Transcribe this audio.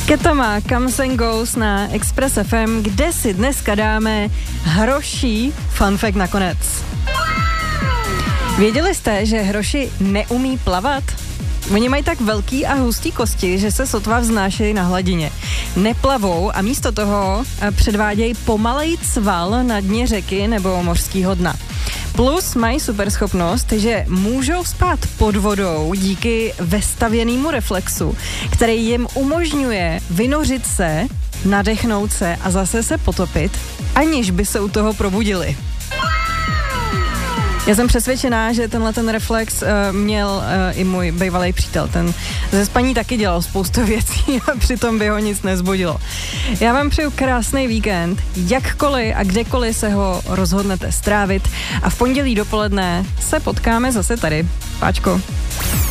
Ketama Comes and Goes na Express FM, kde si dneska dáme hroší fun fact nakonec. Věděli jste, že hroši neumí plavat? Oni mají tak velký a hustý kosti, že se sotva vznášejí na hladině. Neplavou a místo toho předvádějí pomalej cval na dně řeky nebo mořského dna. Plus mají super schopnost, že můžou spát pod vodou díky vestavěnému reflexu, který jim umožňuje vynořit se, nadechnout se a zase se potopit, aniž by se u toho probudili. Já jsem přesvědčená, že tenhle ten reflex měl i můj bývalý přítel. Ten ze spaní taky dělal spoustu věcí a přitom by ho nic nezbudilo. Já vám přeju krásný víkend, jakkoliv a kdekoliv se ho rozhodnete strávit a v pondělí dopoledne se potkáme zase tady. Páčko.